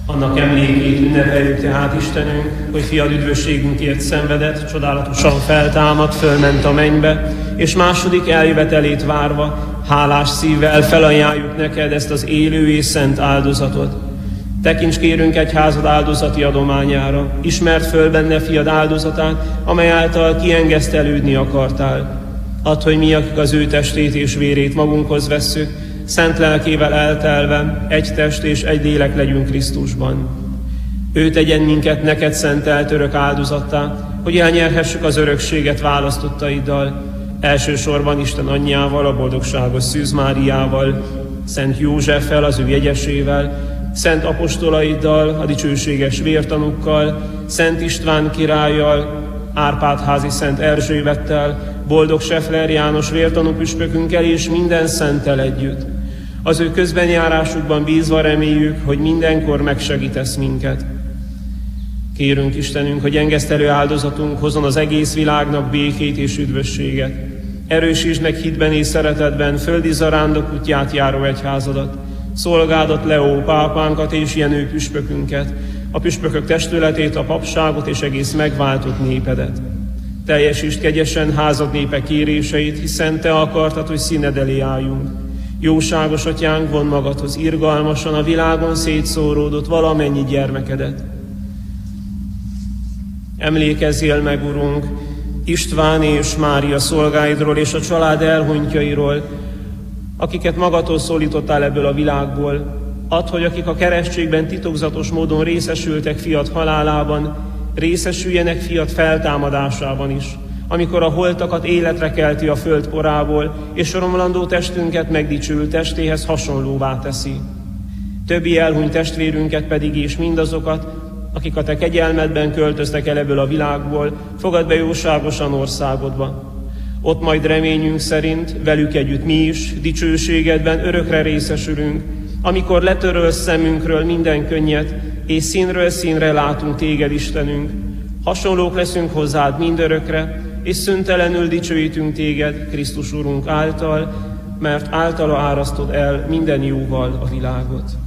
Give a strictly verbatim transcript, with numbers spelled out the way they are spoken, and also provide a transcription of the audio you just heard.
Annak emlékét ünnepeljük tehát Istenünk, hogy fiad üdvösségünkért szenvedett, csodálatosan feltámadt, fölment a mennybe, és második eljövetelét várva, hálás szívvel felajánljuk neked ezt az élő és szent áldozatot. Tekints kérünk egyházad áldozati adományára, ismerd föl benne fiad áldozatát, amely által kiengesztelődni akartál. Add, hogy mi, akik az ő testét és vérét magunkhoz vesszük, szent lelkével eltelve, egy test és egy lélek legyünk Krisztusban. Ő tegyen minket neked szentelt örök áldozattá, hogy elnyerhessük az örökséget választottaiddal, elsősorban Isten anyjával, a boldogságos Szűz Máriával, Szent Józseffel, az ő jegyesével, szent apostolaiddal, a dicsőséges vértanukkal, Szent István királlyal, Árpád-házi Szent Erzsébettel, boldog Sefler János vértanú püspökünkkel és minden szenttel együtt. Az ő közbenjárásukban bízva reméljük, hogy mindenkor megsegítesz minket. Kérünk Istenünk, hogy engesztelő áldozatunk hozzon az egész világnak békét és üdvösséget. Erősítsd meg hitben és szeretetben földi zarándok útját járó egyházadat, szolgádat Leó pápánkat és Jenő püspökünket, a püspökök testületét, a papságot és egész megváltott népedet. Teljesítsd kegyesen házad népe kéréseit, hiszen te akartad, hogy színed elé álljunk. Jóságos atyánk, von magadhoz irgalmasan a világon szétszóródott valamennyi gyermekedet. Emlékezzél meg, Urunk, István és Mária szolgáidról és a család elhunytjairól, akiket magadhoz szólítottál ebből a világból. Add, hogy akik a keresztségben titokzatos módon részesültek fiad halálában, részesüljenek fiad feltámadásában is, amikor a holtakat életre kelti a föld porából, és romlandó testünket megdicsült testéhez hasonlóvá teszi. Többi elhunyt testvérünket pedig és mindazokat, akik a te kegyelmedben költöztek el ebből a világból, fogad be jóságosan országodba. Ott majd reményünk szerint velük együtt mi is dicsőségedben örökre részesülünk, amikor letörölsz szemünkről minden könnyet, és színről színre látunk téged, Istenünk. Hasonlók leszünk hozzád mindörökre, és szüntelenül dicsőítünk téged Krisztus Urunk által, mert általa árasztod el minden jóval a világot.